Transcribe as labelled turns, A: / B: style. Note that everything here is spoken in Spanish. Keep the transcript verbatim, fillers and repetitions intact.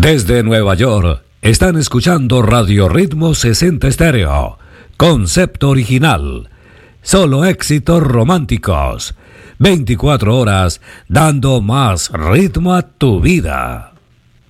A: Desde Nueva York, están escuchando Radio Ritmo sesenta Estéreo. Concepto original. Solo éxitos románticos. veinticuatro horas dando más ritmo a tu vida.